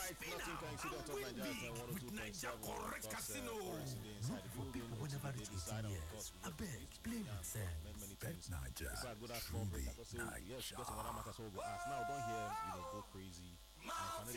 right, nothing can exceed on top Nigeria with Niger Correct Casino. Not for people who never reach 18 years. I beg, play with sense. Bet Niger. It's a good ass form. Yes, get some other matters. So we'll go ask. Now, don't hear, go crazy. And